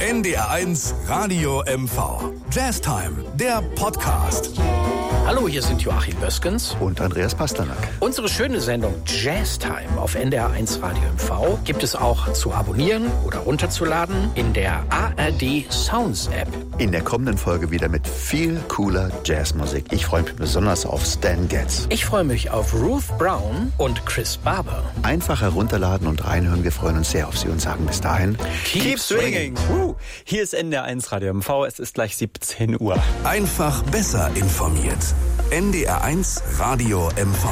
NDR1 Radio MV. Jazztime, der Podcast. Hallo, hier sind Joachim Böskens und Andreas Pasternak. Unsere schöne Sendung Jazztime auf NDR1 Radio MV gibt es auch zu abonnieren oder runterzuladen in der ARD Sounds App. In der kommenden Folge wieder mit viel cooler Jazzmusik. Ich freue mich besonders auf Stan Getz. Ich freue mich auf Ruth Brown und Chris Barber. Einfach herunterladen und reinhören. Wir freuen uns sehr auf Sie und sagen bis dahin: Keep swinging! Hier ist NDR1 Radio MV. Es ist gleich 17 Uhr. Einfach besser informiert. NDR1 Radio MV.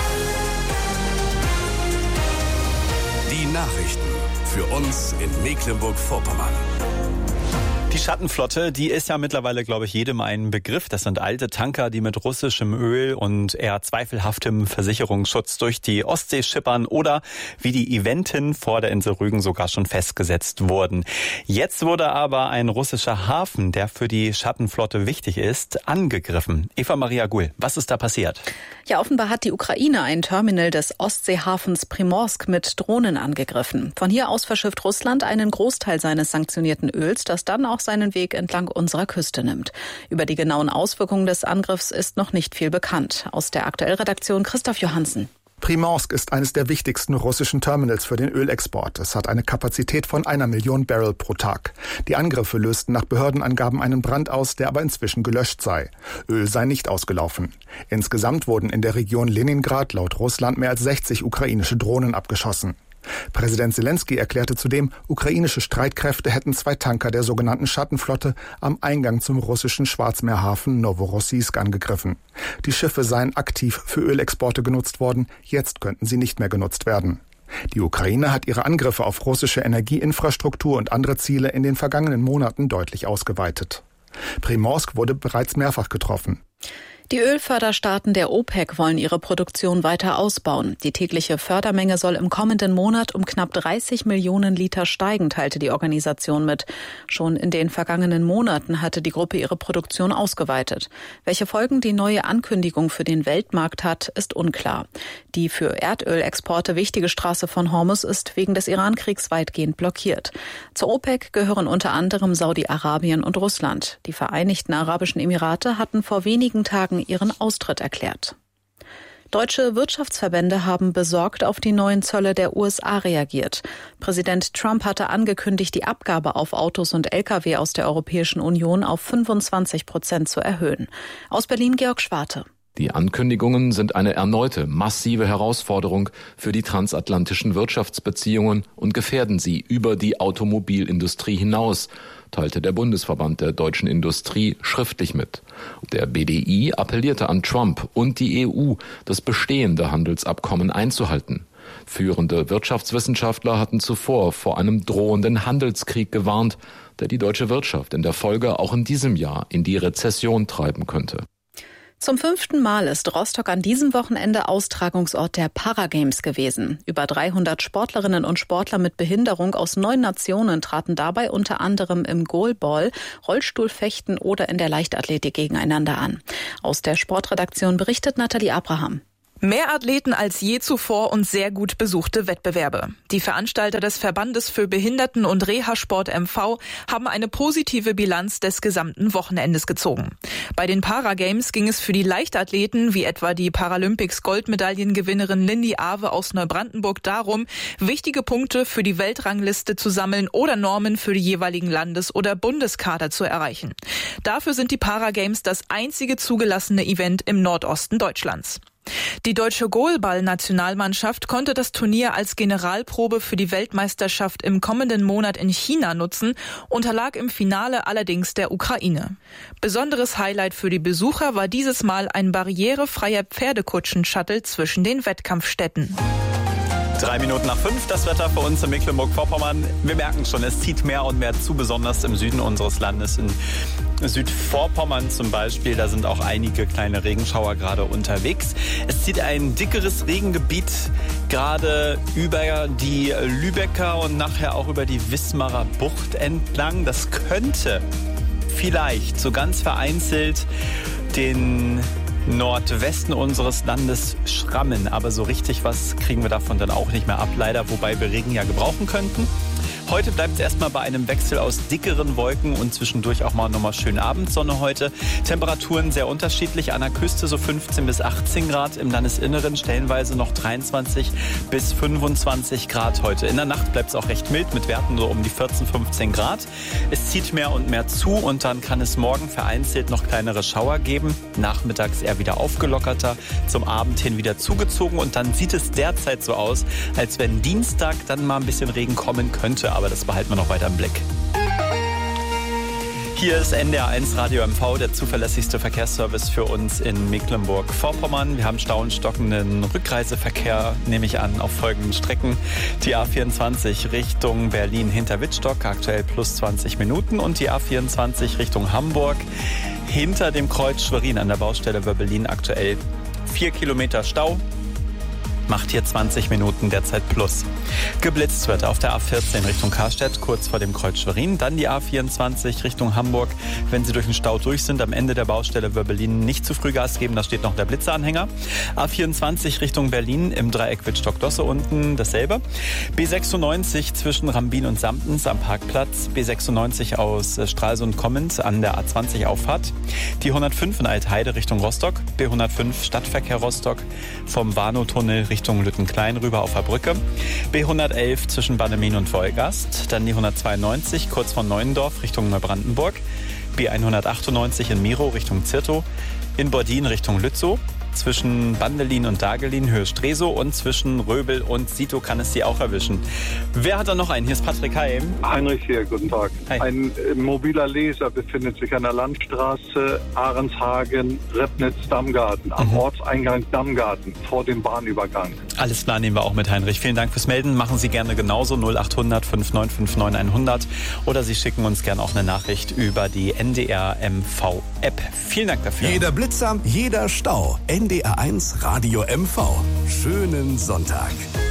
Die Nachrichten für uns in Mecklenburg-Vorpommern. Die Schattenflotte, die ist ja mittlerweile, glaube ich, jedem ein Begriff. Das sind alte Tanker, die mit russischem Öl und eher zweifelhaftem Versicherungsschutz durch die Ostsee schippern oder wie die Eventin vor der Insel Rügen sogar schon festgesetzt wurden. Jetzt wurde aber ein russischer Hafen, der für die Schattenflotte wichtig ist, angegriffen. Eva-Maria Gull, was ist da passiert? Ja, offenbar hat die Ukraine ein Terminal des Ostseehafens Primorsk mit Drohnen angegriffen. Von hier aus verschifft Russland einen Großteil seines sanktionierten Öls, das dann auch seinen Weg entlang unserer Küste nimmt. Über die genauen Auswirkungen des Angriffs ist noch nicht viel bekannt. Aus der Aktuellredaktion Christoph Johansen. Primorsk ist eines der wichtigsten russischen Terminals für den Ölexport. Es hat eine Kapazität von 1 Million Barrel pro Tag. Die Angriffe lösten nach Behördenangaben einen Brand aus, der aber inzwischen gelöscht sei. Öl sei nicht ausgelaufen. Insgesamt wurden in der Region Leningrad laut Russland mehr als 60 ukrainische Drohnen abgeschossen. Präsident Zelensky erklärte zudem, ukrainische Streitkräfte hätten 2 Tanker der sogenannten Schattenflotte am Eingang zum russischen Schwarzmeerhafen Novorossiysk angegriffen. Die Schiffe seien aktiv für Ölexporte genutzt worden, jetzt könnten sie nicht mehr genutzt werden. Die Ukraine hat ihre Angriffe auf russische Energieinfrastruktur und andere Ziele in den vergangenen Monaten deutlich ausgeweitet. Primorsk wurde bereits mehrfach getroffen. Die Ölförderstaaten der OPEC wollen ihre Produktion weiter ausbauen. Die tägliche Fördermenge soll im kommenden Monat um knapp 30 Millionen Liter steigen, teilte die Organisation mit. Schon in den vergangenen Monaten hatte die Gruppe ihre Produktion ausgeweitet. Welche Folgen die neue Ankündigung für den Weltmarkt hat, ist unklar. Die für Erdölexporte wichtige Straße von Hormuz ist wegen des Iran-Kriegs weitgehend blockiert. Zur OPEC gehören unter anderem Saudi-Arabien und Russland. Die Vereinigten Arabischen Emirate hatten vor wenigen Tagen ihren Austritt erklärt. Deutsche Wirtschaftsverbände haben besorgt auf die neuen Zölle der USA reagiert. Präsident Trump hatte angekündigt, die Abgabe auf Autos und Lkw aus der Europäischen Union auf 25% zu erhöhen. Aus Berlin Georg Schwarte. Die Ankündigungen sind eine erneute massive Herausforderung für die transatlantischen Wirtschaftsbeziehungen und gefährden sie über die Automobilindustrie hinaus, teilte der Bundesverband der deutschen Industrie schriftlich mit. Der BDI appellierte an Trump und die EU, das bestehende Handelsabkommen einzuhalten. Führende Wirtschaftswissenschaftler hatten zuvor vor einem drohenden Handelskrieg gewarnt, der die deutsche Wirtschaft in der Folge auch in diesem Jahr in die Rezession treiben könnte. Zum 5. Mal ist Rostock an diesem Wochenende Austragungsort der Paragames gewesen. Über 300 Sportlerinnen und Sportler mit Behinderung aus 9 Nationen traten dabei unter anderem im Goalball, Rollstuhlfechten oder in der Leichtathletik gegeneinander an. Aus der Sportredaktion berichtet Nathalie Abraham. Mehr Athleten als je zuvor und sehr gut besuchte Wettbewerbe. Die Veranstalter des Verbandes für Behinderten- und Reha-Sport MV haben eine positive Bilanz des gesamten Wochenendes gezogen. Bei den Paragames ging es für die Leichtathleten, wie etwa die Paralympics-Goldmedaillengewinnerin Lindy Awe aus Neubrandenburg, darum, wichtige Punkte für die Weltrangliste zu sammeln oder Normen für die jeweiligen Landes- oder Bundeskader zu erreichen. Dafür sind die Paragames das einzige zugelassene Event im Nordosten Deutschlands. Die deutsche Goalball-Nationalmannschaft konnte das Turnier als Generalprobe für die Weltmeisterschaft im kommenden Monat in China nutzen, unterlag im Finale allerdings der Ukraine. Besonderes Highlight für die Besucher war dieses Mal ein barrierefreier Pferdekutschen-Shuttle zwischen den Wettkampfstätten. 3 Minuten nach 5, das Wetter für uns in Mecklenburg-Vorpommern. Wir merken schon, es zieht mehr und mehr zu, besonders im Süden unseres Landes. In Südvorpommern zum Beispiel, da sind auch einige kleine Regenschauer gerade unterwegs. Es zieht ein dickeres Regengebiet gerade über die Lübecker und nachher auch über die Wismarer Bucht entlang. Das könnte vielleicht so ganz vereinzelt den Nordwesten unseres Landes schrammen. Aber so richtig was kriegen wir davon dann auch nicht mehr ab, leider, wobei wir Regen ja gebrauchen könnten. Heute bleibt es erstmal bei einem Wechsel aus dickeren Wolken und zwischendurch auch mal nochmal schön Abendsonne heute. Temperaturen sehr unterschiedlich. An der Küste so 15 bis 18 Grad, im Landesinneren stellenweise noch 23 bis 25 Grad heute. In der Nacht bleibt es auch recht mild mit Werten so um die 14, 15 Grad. Es zieht mehr und mehr zu und dann kann es morgen vereinzelt noch kleinere Schauer geben. Nachmittags eher wieder aufgelockerter, zum Abend hin wieder zugezogen und dann sieht es derzeit so aus, als wenn Dienstag dann mal ein bisschen Regen kommen könnte, aber das behalten wir noch weiter im Blick. Hier ist NDR 1 Radio MV, der zuverlässigste Verkehrsservice für uns in Mecklenburg-Vorpommern. Wir haben stau- und stockenden Rückreiseverkehr, nehme ich an, auf folgenden Strecken. Die A24 Richtung Berlin hinter Wittstock, aktuell plus 20 Minuten. Und die A24 Richtung Hamburg hinter dem Kreuz Schwerin an der Baustelle Wöbbelin, aktuell 4 Kilometer Stau. Macht hier 20 Minuten derzeit plus. Geblitzt wird auf der A14 Richtung Karstedt, kurz vor dem Kreuz Schwerin. Dann die A24 Richtung Hamburg. Wenn Sie durch den Stau durch sind, am Ende der Baustelle Wöbbelin nicht zu früh Gas geben, da steht noch der Blitzeranhänger. A24 Richtung Berlin im Dreieck Wittstock-Dosse unten dasselbe. B96 zwischen Rambin und Samtens am Parkplatz. B96 aus Stralsund-Kommend an der A20 Auffahrt. Die 105 in Altheide Richtung Rostock. B105 Stadtverkehr Rostock vom Warnow-Tunnel Richtung Lüttenklein rüber auf der Brücke. B111 zwischen Bannemin und Wolgast. Dann die 192 kurz von Neuendorf Richtung Neubrandenburg. B198 in Miro Richtung Zirtow. In Bordin Richtung Lützow. Zwischen Bandelin und Dagelin Höhe Stresow und zwischen Röbel und Sito kann es Sie auch erwischen. Wer hat da noch einen? Hier ist Patrick Heim. Heinrich hier, guten Tag. Hi. Ein mobiler Laser befindet sich an der Landstraße Ahrenshagen, Repnitz, Dammgarten, am Ortseingang Dammgarten, vor dem Bahnübergang. Alles klar, nehmen wir auch mit, Heinrich. Vielen Dank fürs Melden. Machen Sie gerne genauso 0800 5959 100 oder Sie schicken uns gerne auch eine Nachricht über die NDR MV App. Vielen Dank dafür. Jeder Blitzer, jeder Stau. NDR 1 Radio MV. Schönen Sonntag.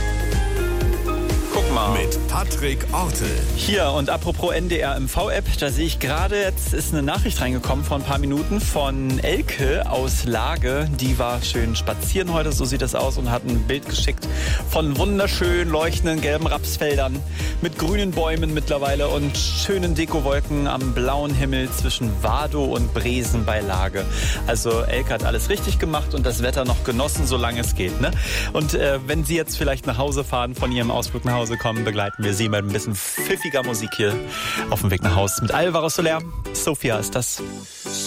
Guck mal. Mit Patrick Ortel. Hier und apropos NDR MV-App, da sehe ich gerade, jetzt ist eine Nachricht reingekommen vor ein paar Minuten von Elke aus Lage. Die war schön spazieren heute, so sieht das aus, und hat ein Bild geschickt von wunderschön leuchtenden gelben Rapsfeldern mit grünen Bäumen mittlerweile und schönen Dekowolken am blauen Himmel zwischen Wadow und Bresen bei Lage. Also Elke hat alles richtig gemacht und das Wetter noch genossen, solange es geht, ne? Und wenn Sie jetzt vielleicht nach Hause fahren, von Ihrem Ausflug nach Hause kommen, begleiten wir Sie mit ein bisschen pfiffiger Musik hier auf dem Weg nach Hause mit Alvaro Soler. Sophia ist das.